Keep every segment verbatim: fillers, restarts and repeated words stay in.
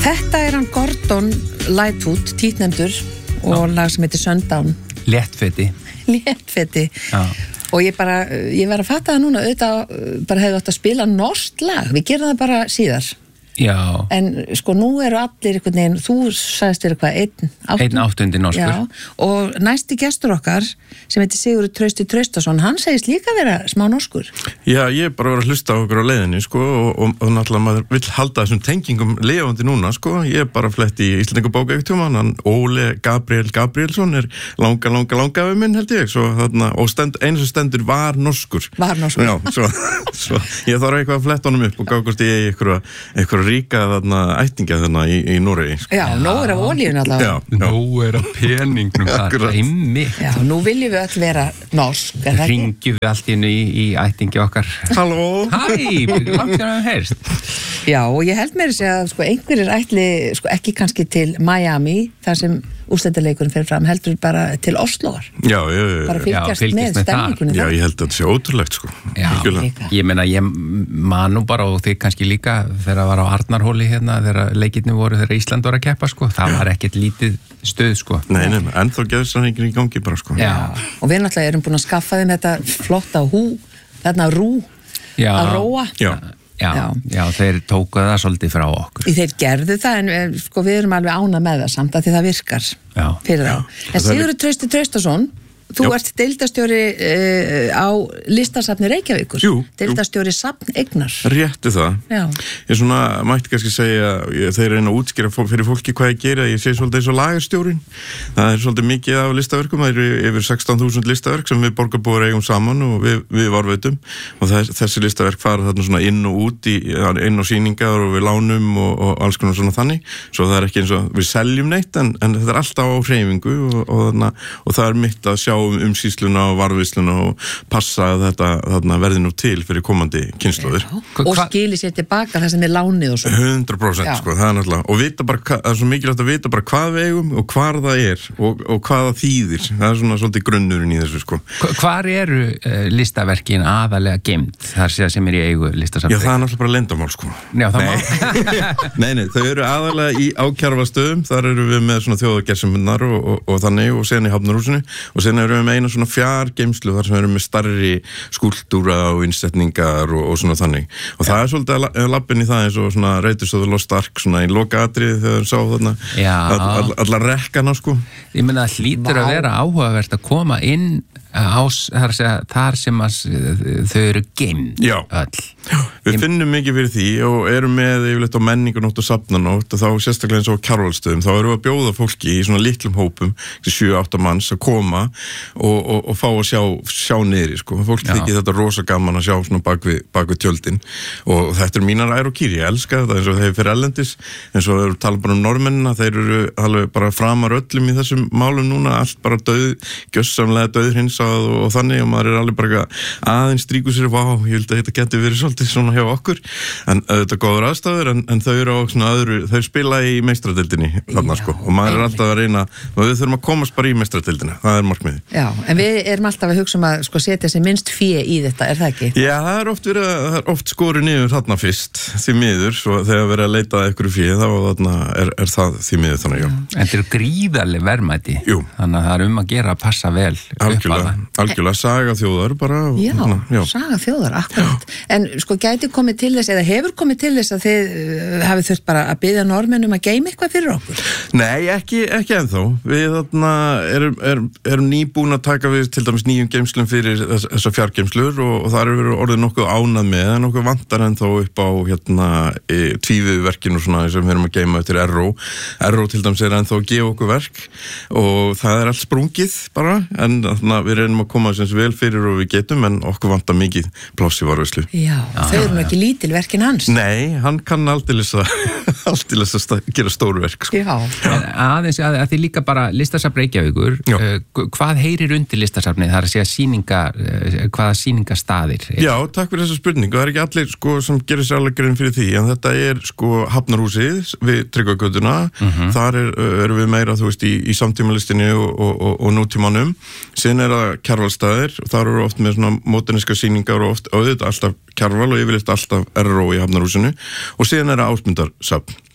Þetta er hann Gordon Lightfoot, títnefndur og lag sem heitir Sundown. Léttfeti. Léttfeti. Já. Og ég bara, ég verð að fatta það núna, auðvitað bara hefði átt að spila norskt lag. Við gerum það bara síðar. Já. En sko nú eru allir einhvern veginn, þú sagðist þér eitthvað einn áttund. Einn áttundi norskur. Já, og næsti gestur okkar sem heitir Sigurður Trausti Traustason, hann segist líka vera smá norskur. Já, ég bara var að hlusta á okkur á leiðinni, sko, og, og, og náttúrulega maður vill halda þessum tengingum lifandi núna, sko. Ég bara fletti í Íslendingabók ekkert tjóman, hann Óli Gabriel Gabrielsson er langa, langa, langa við minn, held ég, svo þarna, og stend, eins og stendur var norskur. Var norskur. Já, svo, svo ég þarf eitthvað að fletta honum upp og gákast ég eitthvað ríka þarna ættingja þarna í, í Noregi, sko. Já, nóg er af olíun allavega. Já, já. Nóg er af peningnum þar, einmitt. Já, nú viljum við öll vera norsk, er það ekki? Hringjum við allt innu í, í ættingi okkar. Halló! Hæ, langt sér að heyrst. Já, og ég held mér að segja að sko, einhverjir ætli, sko, ekki kannski til Miami, þar sem úrslitaleikurinn fer fram, heldur bara til Osloar. Já, já, já. Bara fylgjast, já, fylgjast með, með stemningunni. Já, ég held að þetta sé ótrúlegt, sko. Já, líka. Ég meina, ég man nú bara, og þið kannski líka, þegar það var á Arnarhóli hérna, þegar leikirni voru, þegar Ísland var að keppa, sko, það var ekkert lítið stuð, sko. Nei, nei, en þá getur það ekki í gangi bara, sko. Já. Og við náttúrulega erum búin að skaffa þeim þetta flotta hú, þarna rú, já. Að róa. Já. Já, já, já, þeir tókuð það svolítið frá okkur. Þeir gerðu það, en sko, við erum alveg ánað með það samt að því það virkar já. Fyrir þá. En Sigurður Trausti Traustason, þú já. Ert deildarstjóri uh, á listasafni Reykjavíkur. Jú. Deildarstjóri safn eignar. Réttu það. Já. Ég svona, mætti kannski segja, ég, þeir reyna að útskýra fyrir fólki hvað ég gera, ég sé svolítið eins og lagarstjórin. Það er svolítið mikið af listaverkum, það eru yfir sextán þúsund listaverk sem við borgarbúar eigum saman og við, við varveitum. Og þess, þessi listaverk fara þarna svona inn og út, í, inn á sýningar og við lánum og, og alls konar svona þannig. Svo það er ekki eins og við seljum neitt, en, en þetta er alltaf á hreyfingu og, og, þarna, og það er mitt að sjá um umsýsluna og varðvisluna og passa að þetta þarna, verði nú til fyrir komandi kynslóðir. Og skili sér tilbaka það sem er lánið og svo. hundrað prósent sko, það er náttúrulega. Og vita bara, það er svo mikilvægt að vita bara hvað við eigum og hvar það er og, og hvað það þýðir. Það er svona svolítið grunnurinn í þessu sko. Hvar eru uh, listaverkin aðalega gemd þar sem er í eigu listasafni? Já, það er náttúrulega bara leyndarmál sko. Já, það nei. nei, nei, þau eru aðalega í ákjarfastöðum, þar eru við með svona þjóðagerðsumnar og, og, og þannig og sen í Hafnarhúsinu og sen eru við með eina svona fjargeymslu þar sem eru með starri skúltúra og innsetningar og, og svona þannig og það er svolítið að lappin í það eins og svona Raiders of the Lost Ark svona í lokaatriði þegar sá þarna all, all, allar rekkana sko. Ég meina það hlýtur að vera áhugavert að koma inn á, þar, þar sem að þau eru geymd öll. Já, við finnum mikið fyrir því og erum með yfirleitt á menningunótt og safnanótt og þá sérstaklega eins og Kjarvalsstöðum, þá erum við að bjóða fólki í svona litlum hópum, sjö átta manns að koma og, og, og fá að sjá, sjá niðri, sko. Fólk þykir þetta rosa gaman að sjá svona bak við, bak við tjöldin og þetta er mínar ær og kýr, ég elska þetta eins og þeir fyrir ellendis, eins og þeir eru tala bara um normennina, þeir eru alveg bara framar öllum í þessum málum núna, allt bara döð, gjössamlega döðhrinsað og, og þannig og maður er alveg bara aðeins stríku sér, vá, ég held að þetta geti verið svolítið svona hjá okkur, en þetta góður aðstæður, en, en þau eru á svona öðru, þau spila í meistradeildinni þarna sko, og maður er alltaf að reyna, við þurfum að komast bara í meistradeildina, það er markmiði. Já, en við erum alltaf að hugsa um að sko setja sér minnst fé í þetta, er það ekki? Já, það er oft verið, það er oft skorið niður þarna fyrst, því miður, svo þegar verið að leita að einhverju fé, þá þarna er, er það því miður þannig, já. En þetta eru gríðarleg verðmæti, jú. Þannig að það er um að gera að passa vel. Algjörlega, algjörlega, saga þjóðar bara. Já, hana, já. Saga þjóðar, akkurat. Já. En sko gæti komið til þess, eða hefur komið til þess að þið uh, hafið þurft bara að biðja normennum að geyma eitthvað fyrir okkur? Nei, ekki, ekki ennþá. Við þarna erum, erum, erum nýbúin að taka við til dæmis nýjum geymslum fyrir þess, þessar fjargeymslur og, og það eru orðið nokkuð ánað með, en nokkuð vantar ennþá upp á hérna e, tvíviðverkinu svona sem við erum að geyma eftir R O. R O til dæmis er ennþá að gefa okkur verk og það er allt sprungið bara, en þarna við reynum að koma sem vel fyrir og við getum, en okkur vantar mikið pláss í varðveislu. Já, já, þau eru ekki lítil verkin hans. Nei, hann kann aldeilis að, aldeilis að gera stóru verk. Sko. Já. En aðeins að, að því líka bara listasafn Reykjavíkur, uh, hvað heyrir undir listasafnið? Það er að segja sýninga, uh, hvaða sýningastaðir? Er? Já, takk fyrir þessa spurningu. Það er ekki allir sko, sem gerir sér alveg grein fyrir því, en þetta er sko Hafnarhúsið við Tryggvagötuna. Mm-hmm. Þar er, erum við meira, þú veist, í, í samtímalistinni og, og, og, og nútímanum. Síðan er það Kjarvalsstaðir, þar eru oft með svona móderníska sýningar og oft auðvitað alltaf Kjarval og yfirleitt alltaf R O í Hafnarhúsinu og síðan er það Ásmundarsafn.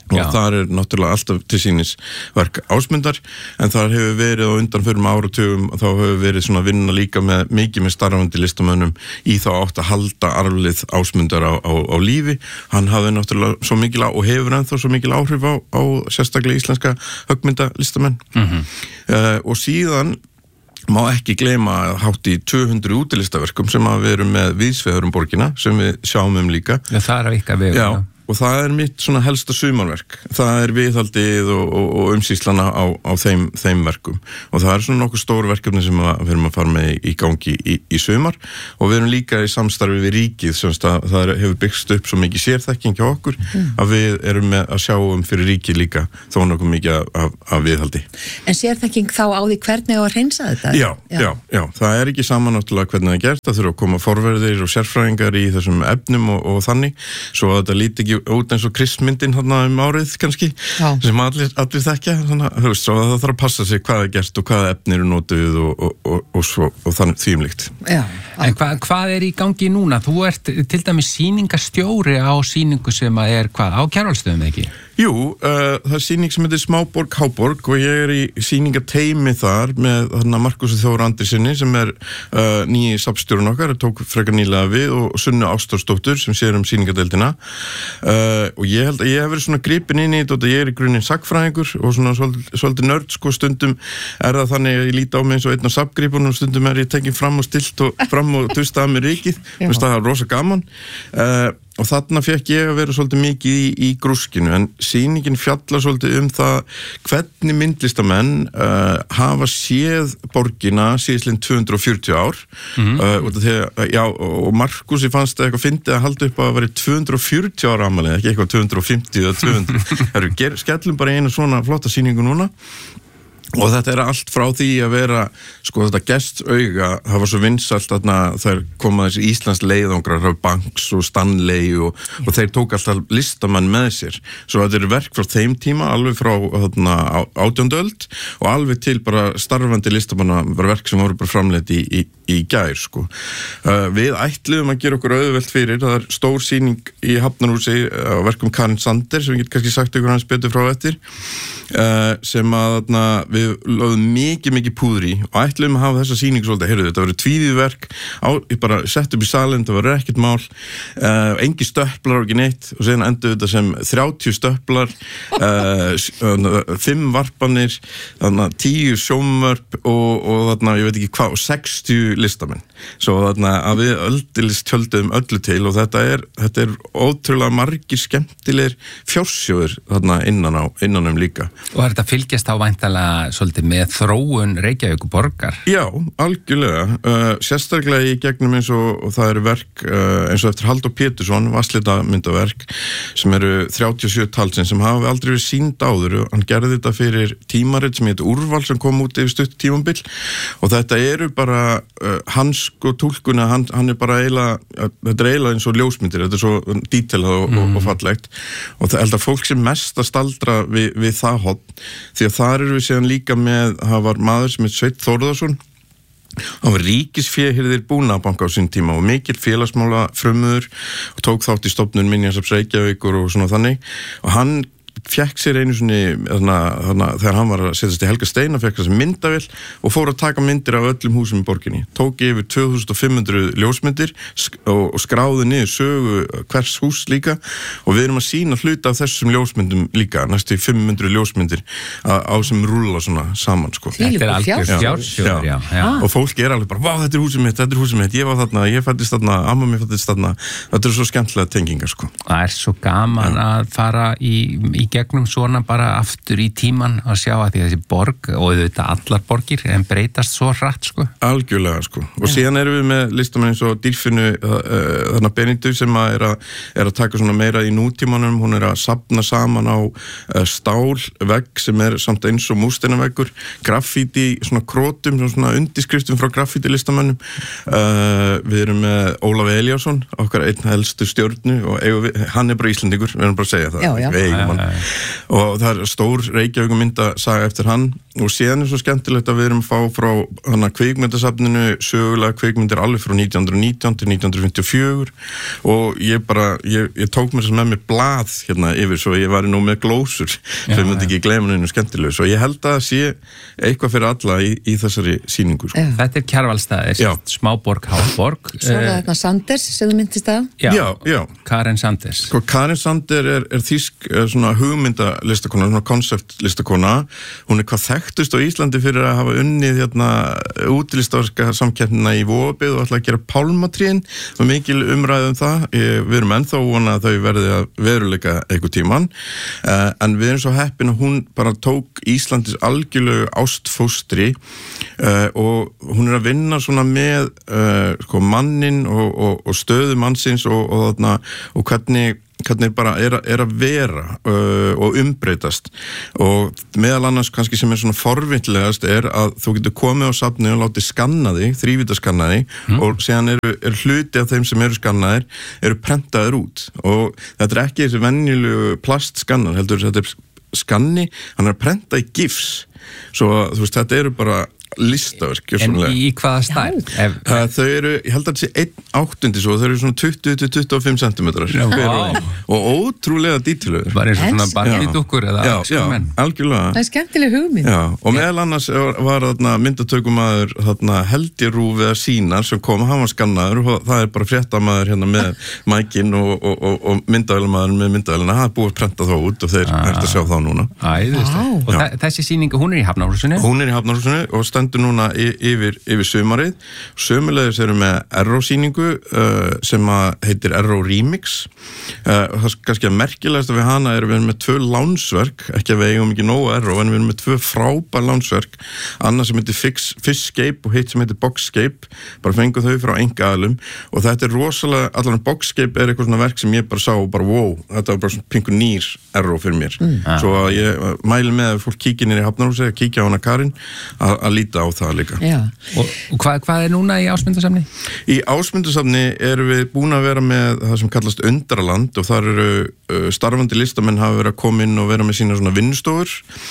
og Já. þar er náttúrulega alltaf til sínis verk Ásmundar, en þar hefur verið á undanförum áratugum, þá hefur verið svona vinna líka með mikið með starfandi listamönnum í þá átt að halda arflið Ásmundar á, á, á lífi. Hann hafði náttúrulega svo mikil á og hefur ennþá svo mikil áhrif á, á sérstaklega íslenska höggmyndalistamenn. Mm-hmm. uh, og síðan má ekki gleyma hátt í tvö hundruð útilistaverkum sem að við erum með víðsvegar um borgina, sem við sjáum um líka. Já, það er að vika við. Já. Og það er mitt svona helsta sumarverk. Það er viðhaldið og, og, og umsýslana á, á þeim, þeim verkum. Og það er svona nokkuð stór verkefni sem að, við erum að fara með í gangi í, í sumar. Og við erum líka í samstarfi við ríkið, semst að það hefur byggst upp svo mikið sérþekking hjá okkur, mm. að við erum með að sjá um fyrir ríkið líka þó nokkuð mikið af, af viðhaldi. En sérþekking þá á því hvernig á að hreinsa þetta? Já, já, já. já. Það er ekki saman náttúrulega hvernig það er gert. Það þurfa að koma forverðir og sérfræðingar í þessum efnum og, og þannig, svo að þetta líti ekki út eins og Kristmyndin hérna um árið kannski, Já. sem allir, allir þekkja, þannig að það þarf að passa sig hvað er gert og hvaða efni eru notuð og, og, og, og, svo, og þannig þvíumlíkt. En hva, hvað er í gangi núna? Þú ert til dæmis sýningarstjóri á sýningu sem að er hvað, á Kjarvalsstöðum ekki? Jú, uh, það er sýning sem heitir Smáborg Háborg og ég er í sýningateimi þar með þarna Markusi Þór Andrisinni sem er uh, nýji safnstjórinn okkar, tók frekar nýlega við og Sunnu Ástþórsdóttur sem sér um sýningadeildina uh, og ég held að ég hef verið svona gripin inn í þetta, ég er í grunninn sagfræðingur og svona svolítið, svolítið nörd, sko, stundum er það þannig að ég líti á mig eins og einn af safngripunum, stundum er ég tekinn fram og stilt og fram og tustaði með rykið, það er rosa gaman. Uh, Og þarna fekk ég að vera svolítið mikið í, í grúskinu, en sýningin fjallar svolítið um það hvernig myndlistamenn uh, hafa séð borgina síðastliðin tvö hundruð fjörutíu ár. Mm-hmm. uh, og, þegar, já, og Markusi fannst það eitthvað fyndið að halda upp að vera tvö hundruð fjörutíu ára afmæli, ekki eitthvað tvö hundruð fimmtíu eða tvö hundruð. Heru, ger, skellum bara einu svona flotta sýningu núna. Og þetta er allt frá því að vera, sko, þetta gestauga, það var svo vinsælt þarna, þær koma þessi Íslands leiðangrar af Banks og Stanley og, og þeir tók alltaf listamann með sér. Svo þetta er verk frá þeim tíma, alveg frá þarna átjándu öld og alveg til bara starfandi listamanna, bara verk sem voru bara framleidd í, í, í gær, sko. Uh, við ætluðum að gera okkur auðvelt fyrir, það er stór sýning í Hafnarhúsi á verkum Karin Sander, sem ég get kannski sagt ykkur hans betur frá eftir, uh, sem að þarna við lögðum mikið, mikið púður í og ætluðum að hafa þessa sýningu svolítið, heyrðu, þetta verið tvívíðverk, ég bara sett upp í salin, það var ekkert mál, uh, engi stöpplar og ekki neitt og síðan endur þetta sem þrjátíu stöpplar, uh, fimm varpanir, þarna tíu sjómvörp og, og þarna, ég veit ekki hvað, og sextíu listamenn. Svo þarna að við öldilist tjöldum öllu til og þetta er, þetta er ótrúlega margir skemmtilegir fjársjóðir þarna innan á, innan um líka. Og er þetta fylgjast á væntanlega svolítið með þróun Reykjavíkurborgar? Já, algjörlega. Uh, sérstaklega í gegnum eins og, og það eru verk uh, eins og eftir Halldór Pétursson, vatnslitamyndaverk, sem eru þrjátíu og sjö talsins sem hafa aldrei verið sýnd áður. Hann gerði þetta fyrir tímarit sem heitir Úrval sem kom út yfir stutt tímabil og þetta eru bara uh, hans og túlkuna, hann, hann er bara eiginlega, þetta er eiginlega eins og ljósmyndir, þetta er svo dítelað og, mm. og, og fallegt og það held að fólk sem mest að staldra við, við það hotn, því að þar eru við síðan líka með, það var maður sem heit Sveinn Þórðarsson, hann var ríkisféhirðir Búnaðarbanka á sín tíma og mikill félagsmála frumur og tók þátt í stofnun Minjasafns Reykjavíkur og svona þannig og hann fekk sér einu svona, þarna, þarna, þegar hann var að setjast í Helga Steina, fekk þessi myndavél og fór að taka myndir af öllum húsum í borginni. Tók yfir tvö þúsund fimm hundruð ljósmyndir og, og skráði niður sögu hvers hús líka og við erum að sýna hluta af þessum ljósmyndum líka, næstu fimm hundruð ljósmyndir á, á sem rúlla svona saman, sko. Þetta er algjör fjársjóður, já. já. Og fólk er alveg bara, vá, þetta er húsið mitt, þetta er húsið mitt, ég var þarna, ég fættist þarna, amma mér fættist þarna, þetta er svo skemmtilega tengingar, sko. Það er svo gaman já. Að fara í, í gegnum svona bara aftur í tíman að sjá að því þessi borg og auðvitað allar borgir en breytast svo hratt, sko. Algjörlega, sko. Og ja. Síðan erum við með listamenn eins og Dýrfinu uh, þarna Benediktu sem að er, að er að taka svona meira í nútímanum, hún er að safna saman á uh, stálvegg sem er samt eins og múrsteinaveggur, graffíti, svona krótum, svona undirskriftum frá graffíti listamennum. Uh, við erum með Ólaf Elíasson, okkar einn helstu stjörnu og við, hann er bara Íslendingur, við erum bara að segja það. Já, já. Við eigum hann. og það er stór Reykjavík myndasaga eftir hann og síðan er svo skemmtilegt að við erum að fá frá hana kvikmyndasafninu sögulega kvikmyndir alveg frá nítján hundruð og nítján til nítján hundruð fimmtíu og fjögur og ég bara, ég, ég tók mér sem með mér blað hérna yfir svo ég var nú með glósur svo ég myndi ekki gleyma neinu skemmtilegu svo ég held að sé eitthvað fyrir alla í, í þessari sýningu sko. Þetta er Kjarvalsstaðir, smáborg, hálborg Svo er það þarna Sanders sem þú myndist að Já, já, já. Karen Sanders Sko, Karen Sanders er, er þýsk er svona hugmyndalistakona, svona konceptlistakona hún er hvað þekktust á Íslandi fyrir að hafa unnið hérna útilistaverka samkeppnina í Vofabið og ætla að gera pálmatrén og mikil umræði um það ég, við erum ennþá vona að þau verði að veruleika einhver tíman uh, en við erum svo heppin að hún bara tók Íslandis algjörlegu ástfóstri uh, og hún er að vinna svona með uh, sko, mannin og, og, og stöðu mannsins og, og, þarna, og hvernig hvernig bara er, er að vera uh, og umbreytast og meðal annars kannski sem er svona forvitlegast er að þú getur komið á safni og látið skanna þig, þrívítaskanna þig mm. og síðan eru er hluti af þeim sem eru skannaðir eru prentaðir út og þetta er ekki þessi venjulegu plastskannar heldur þetta er skanni, hann er að prenta í gifs svo þú veist þetta eru bara listaverk En í hvaða stærð? Ef... Uh, þau eru, ég held að þetta sé einn áttundi svo, þau eru svona tuttugu til tuttugu og fimm sentimetrar wow. og ótrúlega dítilegur. Bara eins og svona barndídúkkur eða já, já, algjörlega. Það er skemmtileg hugmynd. Já, og meðal annars var þarna myndatökumaður þarna Heldirúf eða Sínar sem kom, hann var skannaður og það er bara fréttamaður hérna með mækin og, og, og, og myndavélamaður með myndavélina, það er búið að prenta þá út og þeir ah. eftir að sjá þá núna. Æðislega. Og þa þessi sýning, hún er í Hafnarhúsinu? Hún er í Hafnarhúsinu og stendur núna yfir, yfir sumarið. Sömulegis erum við Erró-sýningu uh, sem heitir Erró Remix. Uh, það er kannski að merkilegast að við hana erum við með tvö lánsverk, ekki að við eigum ekki nógu Erró, en við erum með tvö frábær lánsverk, annað sem heitir Fishscape og hitt sem heitir Boxscape, bara fengu þau frá einkaaðilum og þetta er rosalega, allan Boxscape er eitthvað svona verk sem ég bara sá og bara wow, þetta var bara svona pingu nýr Erró fyrir mér. Mm. Svo að ég mæli með að fólk kíkja inn í Hafnarhúsið, að kíkja á hana Karin, að, að líta á það líka. Og, og hvað, hvað er núna í Ásmundarsafni? Í Ásmundarsafni erum við búin að vera með það sem kallast Undraland og þar eru uh, starfandi listamenn hafa verið að koma inn og vera með sína svona vinnustofur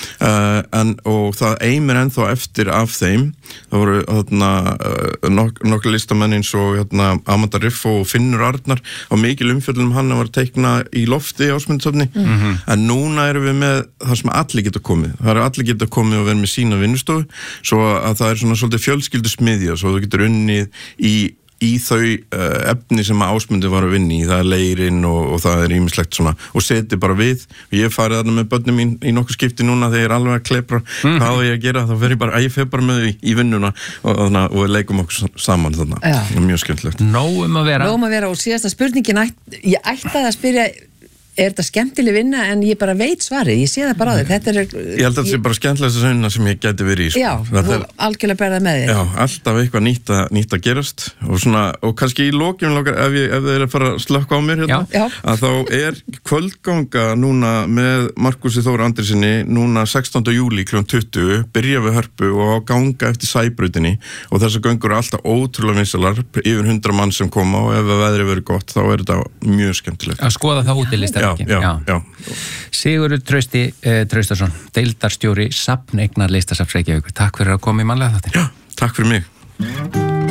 uh, en, og það eimir ennþá eftir af þeim. Það voru þarna uh, nok nokkuð listamenn eins og hérna, Amanda Riffo og Finnur Arnar á mikil umfjöllum hann að var teikna í lofti í Ásmundarsafni mm -hmm. en núna erum við með það sem allir geta komið. Það eru allir geta komið og verið með sína vinnustofu svo að það er svona svolítið fjölskyldu smiðja svo þú getur unnið í í þau uh, efni sem Ásmundur var að vinna í, það er leirinn og, og það er ýmislegt svona, og seti bara við og ég farið þarna með börnum mín í nokkuð skipti núna þegar ég er alveg að klepra mm. hvað á ég að gera, þá fer ég bara, ég fer bara með þau í, í vinnuna og, og, og við leikum okkur saman þarna, það er mjög skemmtilegt. Nóg um að vera. Nóg um að vera og síðasta spurningin, ég ætlaði að spyrja er þetta skemmtileg vinna en ég bara veit svarið, ég sé það bara á þér þetta er, ég held að þetta sé bara skemmtilegast að vinna sem ég geti verið í sko. Já, þú algjörlega berða með þér já, alltaf eitthvað nýtt að, nýtt að gerast og, svona, og kannski í lokjum lokar, ef, ég, ef þið er að fara að slökka á mér hérna, já. að þá er kvöldganga núna með Markusi Þór Andrisinni núna sextánda júlí klukkan tuttugu byrja við Hörpu og á ganga eftir Sæbrautinni og þessar göngur eru alltaf ótrúlega vinsalar, yfir hundra mann sem koma og ef veðrið verður gott þá er þetta mjög skemmtilegt að skoða það útilistar. Já, já, já. já. Sigurður Trausti eh, Traustason, deildarstjóri Safn Eignar Listasafns Reykjavíkur. Takk fyrir að koma í mannlega þáttin. Já, takk fyrir mig.